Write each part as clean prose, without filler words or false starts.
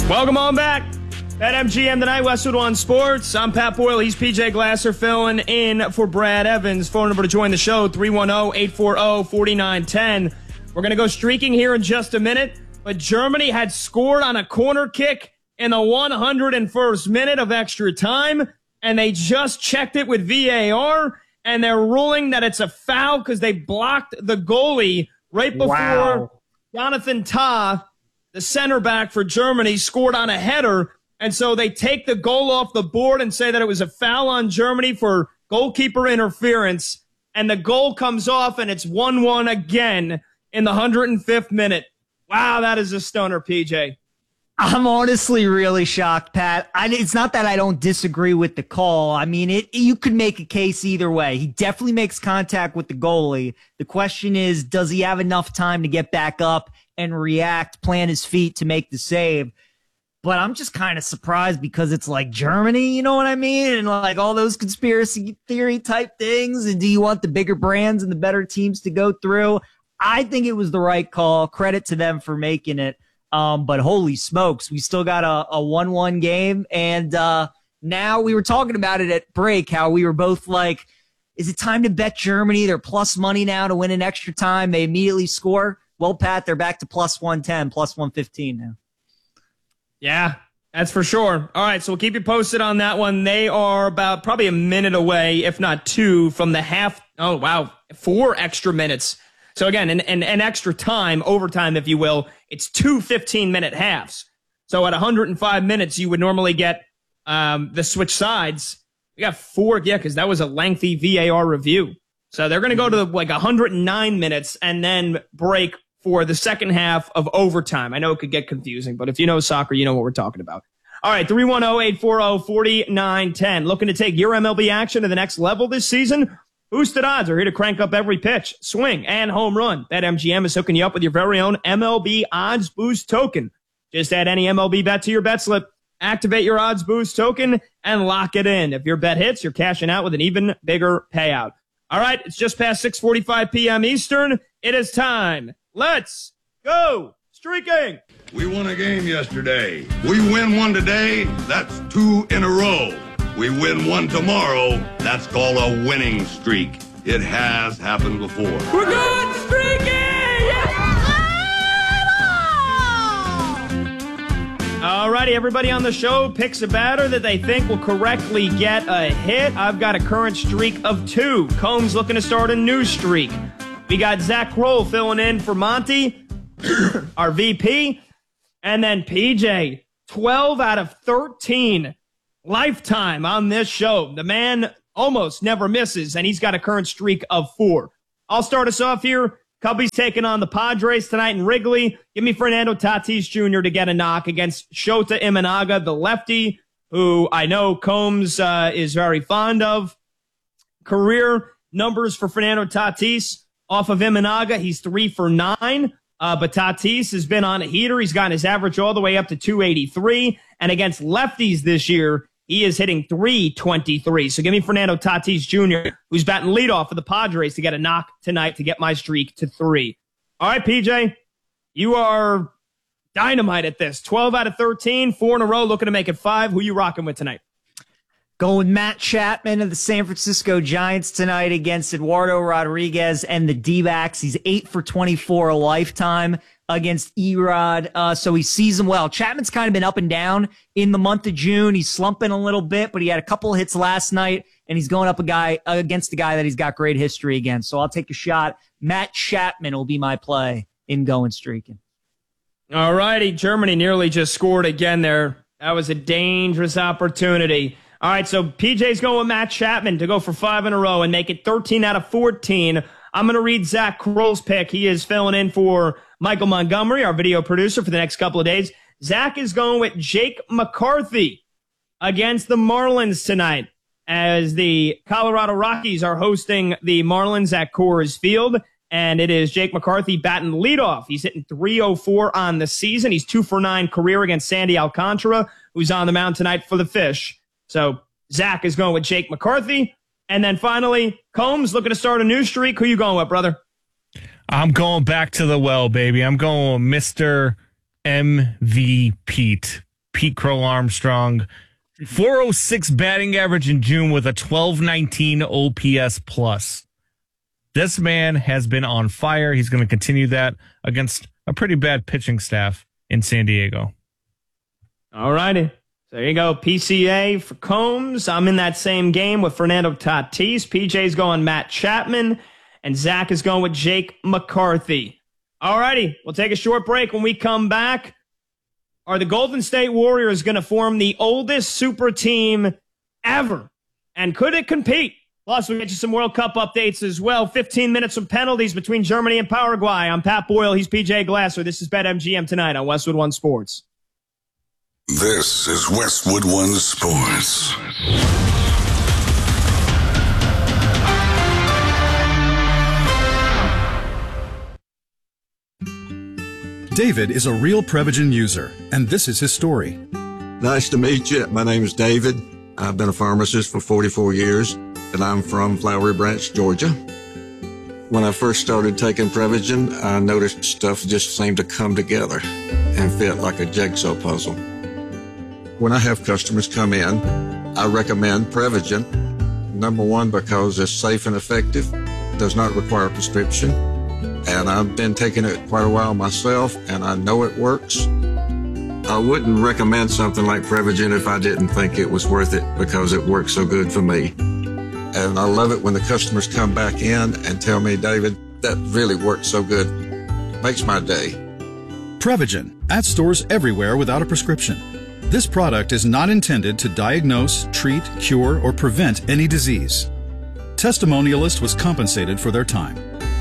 Welcome on back. At MGM tonight, Westwood One Sports. I'm Pat Boyle. He's PJ Glasser filling in for Brad Evans. Phone number to join the show, 310-840-4910. We're going to go streaking here in just a minute, but Germany had scored on a corner kick in the 101st minute of extra time, and they just checked it with VAR, and they're ruling that it's a foul because they blocked the goalie right before Jonathan Tah, the center back for Germany, scored on a header. And so they take the goal off the board and say that it was a foul on Germany for goalkeeper interference. And the goal comes off, and it's 1-1 again in the 105th minute. Wow, that is a stunner, PJ. I'm honestly really shocked, Pat. It's not that I don't disagree with the call. I mean, you could make a case either way. He definitely makes contact with the goalie. The question is, does he have enough time to get back up and react, plant his feet to make the save? But I'm just kind of surprised because it's like Germany, you know what I mean? And like all those conspiracy theory type things. And do you want the bigger brands and the better teams to go through? I think it was the right call. Credit to them for making it. But holy smokes, we still got a 1-1 game. And now we were talking about it at break, how we were both like, is it time to bet Germany? They're plus money now to win in extra time. They immediately score. Well, Pat, they're back to plus 110, plus 115 now. Yeah, that's for sure. All right, so we'll keep you posted on that one. They are about probably a minute away, if not two, from the half. Oh, wow, 4 extra minutes. So again, an extra time, overtime, if you will. It's 2 15-minute halves. So at 105 minutes, you would normally get the switch sides. We got 4, because that was a lengthy VAR review. So they're going to go to like 109 minutes and then break for the second half of overtime. I know it could get confusing, but if you know soccer, you know what we're talking about. All right, 310-840-4910. Looking to take your MLB action to the next level this season? Boosted Odds are here to crank up every pitch, swing, and home run. BetMGM is hooking you up with your very own MLB Odds Boost token. Just add any MLB bet to your bet slip, activate your Odds Boost token, and lock it in. If your bet hits, you're cashing out with an even bigger payout. All right, it's just past 6:45 p.m. Eastern. It is time. Let's go streaking. We won a game yesterday. We win one today, that's 2 in a row. We win one tomorrow, that's called a winning streak. It has happened before. We're good streaking! All righty, everybody on the show picks a batter that they think will correctly get a hit. I've got a current streak of 2. Combs looking to start a new streak. We got Zach Kroll filling in for Monty, our VP. And then PJ, 12 out of 13 lifetime on this show. The man almost never misses, and he's got a current streak of 4. I'll start us off here. Cubbies taking on the Padres tonight in Wrigley. Give me Fernando Tatis Jr. to get a knock against Shota Imanaga, the lefty, who I know Combs is very fond of. Career numbers for Fernando Tatis. Off of Imanaga, he's 3 for 9. But Tatis has been on a heater. He's gotten his average all the way up to 283. And against lefties this year, he is hitting 323. So give me Fernando Tatis Jr., who's batting leadoff for the Padres to get a knock tonight to get my streak to 3. All right, PJ, you are dynamite at this. 12 out of 13, 4 in a row, looking to make it 5. Who you rocking with tonight? Going Matt Chapman of the San Francisco Giants tonight against Eduardo Rodriguez and the D-backs. He's 8 for 24 a lifetime against Erod. So he sees him well. Chapman's kind of been up and down in the month of June. He's slumping a little bit, but he had a couple hits last night, and he's going up against a guy that he's got great history against. So I'll take a shot. Matt Chapman will be my play in going streaking. All righty. Germany nearly just scored again there. That was a dangerous opportunity. All right, so PJ's going with Matt Chapman to go for 5 in a row and make it 13 out of 14. I'm going to read Zach Kroll's pick. He is filling in for Michael Montgomery, our video producer, for the next couple of days. Zach is going with Jake McCarthy against the Marlins tonight, as the Colorado Rockies are hosting the Marlins at Coors Field. And it is Jake McCarthy batting leadoff. He's hitting 304 on the season. He's 2 for 9 career against Sandy Alcantara, who's on the mound tonight for the Fish. So Zach is going with Jake McCarthy. And then finally, Combs looking to start a new streak. Who you going with, brother? I'm going back to the well, baby. I'm going with Mr. MVP. Pete Crow Armstrong. 406 batting average in June with a 1219 OPS plus. This man has been on fire. He's going to continue that against a pretty bad pitching staff in San Diego. All righty. So there you go. PCA for Combs. I'm in that same game with Fernando Tatis. PJ's going Matt Chapman. And Zach is going with Jake McCarthy. All righty. We'll take a short break. When we come back, are the Golden State Warriors going to form the oldest super team ever? And could it compete? Plus, we'll get you some World Cup updates as well. 15 minutes of penalties between Germany and Paraguay. I'm Pat Boyle. He's PJ Glasser. This is BetMGM tonight on Westwood One Sports. This is Westwood One Sports. David is a real Prevagen user, and this is his story. Nice to meet you. My name is David. I've been a pharmacist for 44 years, and I'm from Flowery Branch, Georgia. When I first started taking Prevagen, I noticed stuff just seemed to come together and fit like a jigsaw puzzle. When I have customers come in, I recommend Prevagen. Number one, because it's safe and effective, does not require a prescription. And I've been taking it quite a while myself, and I know it works. I wouldn't recommend something like Prevagen if I didn't think it was worth it, because it works so good for me. And I love it when the customers come back in and tell me, David, that really worked so good. Makes my day. Prevagen, at stores everywhere without a prescription. This product is not intended to diagnose, treat, cure, or prevent any disease. Testimonialist was compensated for their time.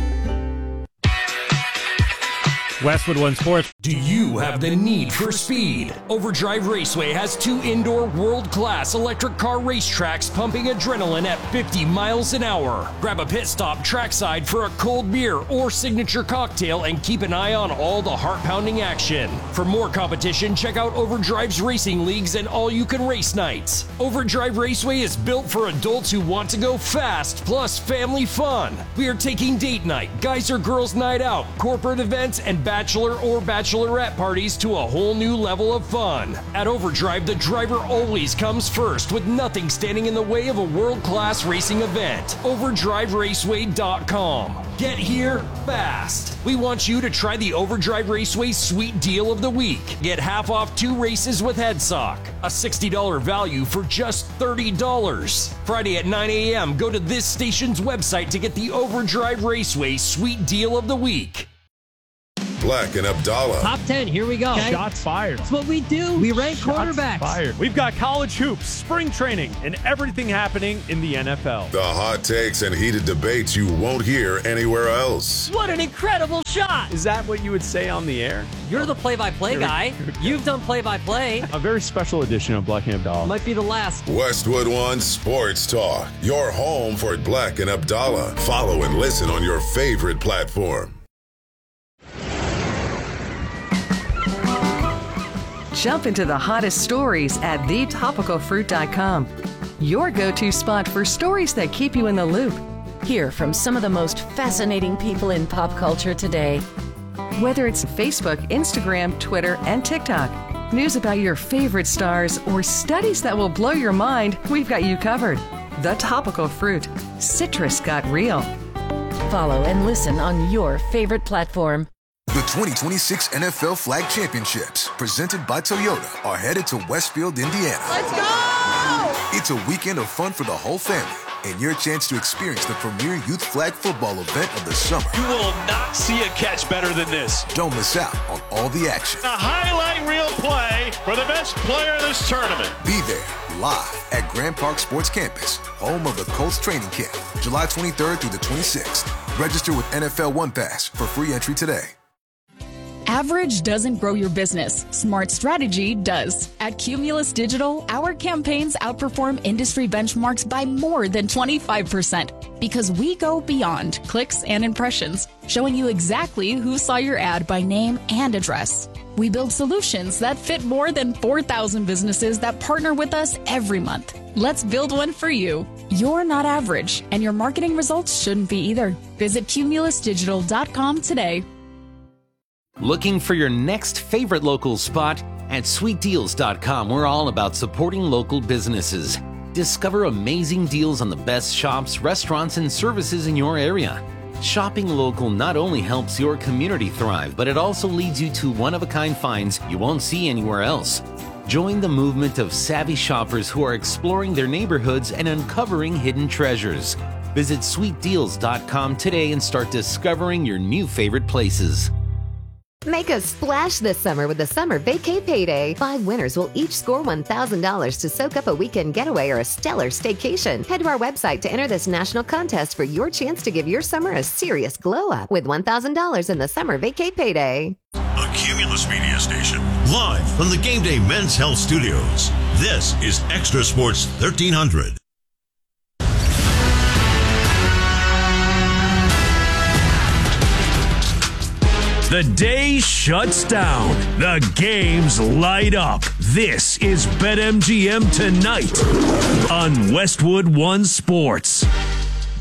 Westwood One Sports. Do you have the need for speed? Overdrive Raceway has 2 indoor world-class electric car racetracks pumping adrenaline at 50 miles an hour. Grab a pit stop trackside for a cold beer or signature cocktail and keep an eye on all the heart-pounding action. For more competition, check out Overdrive's racing leagues and all-you-can-race nights. Overdrive Raceway is built for adults who want to go fast, plus family fun. We are taking date night, guys or girls night out, corporate events, and bachelor or bachelorette parties to a whole new level of fun. At Overdrive, the driver always comes first, with nothing standing in the way of a world-class racing event. OverdriveRaceway.com. Get here fast. We want you to try the Overdrive Raceway Sweet Deal of the Week. Get half off 2 races with Headsock. A $60 value for just $30. Friday at 9 a.m., go to this station's website to get the Overdrive Raceway Sweet Deal of the Week. Black and Abdallah. Top 10, here we go. Okay. Shots fired. That's what we do. We rank quarterbacks. Fired. We've got college hoops, spring training, and everything happening in the NFL. The hot takes and heated debates you won't hear anywhere else. What an incredible shot. Is that what you would say on the air? You're the play-by-play guy. You've done play-by-play. A very special edition of Black and Abdallah. Might be the last. Westwood One Sports Talk. Your home for Black and Abdallah. Follow and listen on your favorite platform. Jump into the hottest stories at thetopicalfruit.com. Your go-to spot for stories that keep you in the loop. Hear from some of the most fascinating people in pop culture today. Whether it's Facebook, Instagram, Twitter, and TikTok, news about your favorite stars, or studies that will blow your mind, we've got you covered. The Topical Fruit. Citrus got real. Follow and listen on your favorite platform. The 2026 NFL Flag Championships, presented by Toyota, are headed to Westfield, Indiana. Let's go! It's a weekend of fun for the whole family, and your chance to experience the premier youth flag football event of the summer. You will not see a catch better than this. Don't miss out on all the action. A highlight reel play for the best player in this tournament. Be there, live at Grand Park Sports Campus, home of the Colts training camp, July 23rd through the 26th. Register with NFL One Pass for free entry today. Average doesn't grow your business. Smart strategy does. At Cumulus Digital, our campaigns outperform industry benchmarks by more than 25% because we go beyond clicks and impressions, showing you exactly who saw your ad by name and address. We build solutions that fit more than 4,000 businesses that partner with us every month. Let's build one for you. You're not average, and your marketing results shouldn't be either. Visit cumulusdigital.com today. Looking for your next favorite local spot? At sweetdeals.com, we're all about supporting local businesses. Discover amazing deals on the best shops, restaurants, and services in your area. Shopping local not only helps your community thrive, but it also leads you to one-of-a-kind finds you won't see anywhere else. Join the movement of savvy shoppers who are exploring their neighborhoods and uncovering hidden treasures. Visit sweetdeals.com today and start discovering your new favorite places. Make a splash this summer with the Summer Vacay Payday. 5 winners will each score $1,000 to soak up a weekend getaway or a stellar staycation. Head to our website to enter this national contest for your chance to give your summer a serious glow up with $1,000 in the Summer Vacay Payday. A Cumulus Media Station, live from the Game Day Men's Health Studios. This is Extra Sports 1300. The day shuts down. The games light up. This is BetMGM Tonight on Westwood One Sports.